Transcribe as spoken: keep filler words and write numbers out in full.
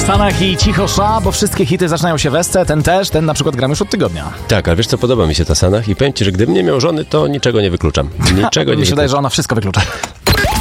Stanach i Cicho Sza, bo wszystkie hity zaczynają się w esce, ten też, ten na przykład gram już od tygodnia. Tak, ale wiesz co, podoba mi się ta Sanach i powiem ci, że gdybym nie miał żony, to niczego nie wykluczam. Niczego nie Mi się wykluczam. wydaje, że ona wszystko wyklucza.